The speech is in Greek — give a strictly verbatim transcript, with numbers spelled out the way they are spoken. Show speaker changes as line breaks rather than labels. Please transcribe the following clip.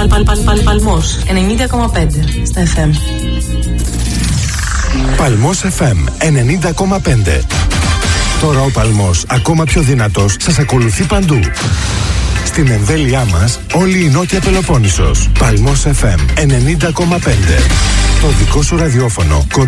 Παλ, παλ, παλ, παλ, Παλμός ενενήντα κόμμα πέντε στα εφ εμ.
Παλμός εφ εμ ενενήντα κόμμα πέντε. Τώρα ο Παλμός, ακόμα πιο δυνατός, σας ακολουθεί παντού. Στην εμβέλειά μας, όλη η Νότια Πελοπόννησος. Παλμός εφ εμ ενενήντα κόμμα πέντε. Το δικό σου ραδιόφωνο.